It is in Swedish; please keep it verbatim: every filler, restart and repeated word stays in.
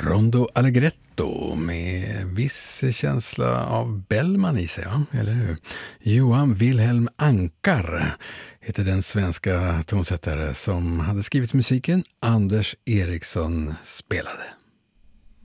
Rondo Allegretto med viss känsla av Bellman i sig, va? Eller hur? Johan Wilhelm Ankar heter den svenska tonsättare som hade skrivit musiken. Anders Eriksson spelade.